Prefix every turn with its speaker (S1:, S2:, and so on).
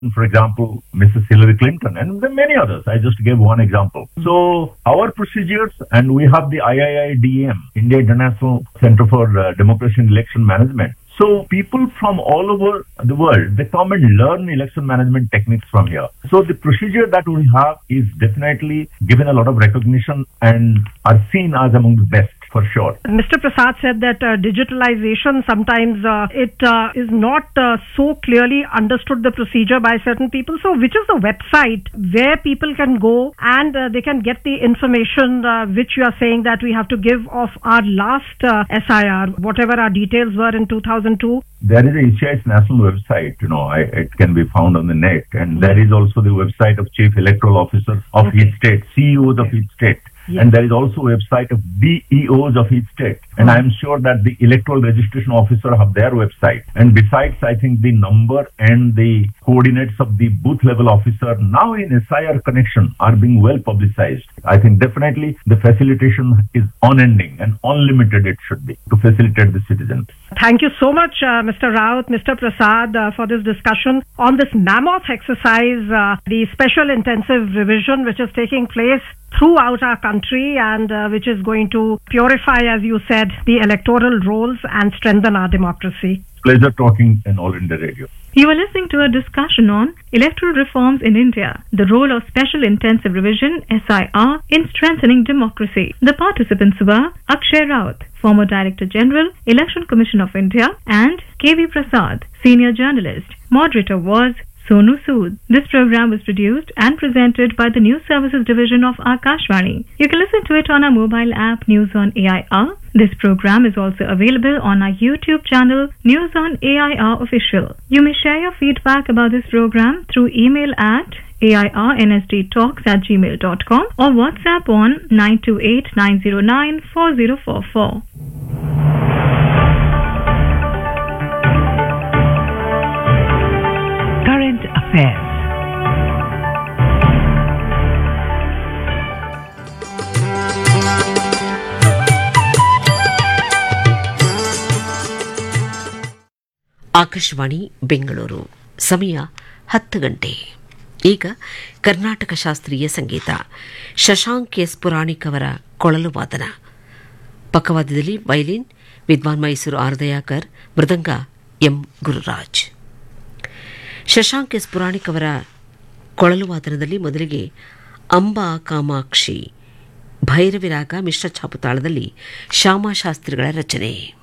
S1: For example, Mrs. Hillary Clinton and there are many others. I just gave one example. So our procedures, and we have the IIIDM, India International Center for Democracy and Election Management. So people from all over the world, they come and learn election management techniques from here. So the procedure that we have is definitely given a lot of recognition and are seen as among the best. For sure.
S2: Mr. Prasad said that digitalization sometimes it is not so clearly understood the procedure by certain people. So which is the website where people can go and they can get the information which you are saying that we have to give of our last SIR, whatever our details were in 2002?
S1: There is a ECI's national website, it can be found on the net. And there is also the website of Chief Electoral Officer of each state, CEOs of each state. Yes. And there is also a website of DEOs of each state. And I am sure that the electoral registration officer have their website. And besides, I think the number and the coordinates of the booth level officer now in SIR connection are being well publicized. I think definitely the facilitation is unending and unlimited it should be to facilitate the citizens.
S2: Thank you so much, Mr. Raut, Mr. Prasad, for this discussion on this mammoth exercise, the special intensive revision which is taking place throughout our country and which is going to purify, as you said, the electoral rolls and strengthen our democracy.
S1: Pleasure talking in All India Radio.
S3: You are listening to a discussion on electoral reforms in India, the role of Special Intensive Revision SIR in strengthening democracy. The participants were Akshay Raut, former Director General, Election Commission of India, and K.V. Prasad, senior journalist. Moderator was Sonu Sood. This program was produced and presented by the News Services Division of Akashvani. You can listen to it on our mobile app News on AIR. This program is also available on our YouTube channel News on AIR Official. You may share your feedback about this program through email at airnsdtalks@gmail.com or WhatsApp on 928-909-4044.
S4: Current Affairs.
S5: Akashvani Bengaluru. ಸಮಯ 10 ಗಂಟೆ. ಈಗ ಕರ್ನಾಟಕ ಶಾಸ್ತ್ರೀಯ ಸಂಗೀತ. Shashank S Puranik ಅವರ ಕೊಳಲು ವಾದನ. ಪಕ್ಕವಾದ್ಯದಲ್ಲಿ violin ವಿದ್ವಾನ್ Mysuru R Dayakar, ಮೃದಂಗ M Gururaj. Shashank S Puranik ಅವರ ಕೊಳಲು ವಾದನದಲ್ಲಿ ಮೊದಲಿಗೆ ಅಂಬಾ ಕಾಮಾಕ್ಷಿ, ಭೈರವಿರಾಗ ಮಿಶ್ರ ಛಾಪುತಾಳದಲ್ಲಿ ಶ್ಯಾಮಶಾಸ್ತ್ರಿಗಳ ರಚನೆ.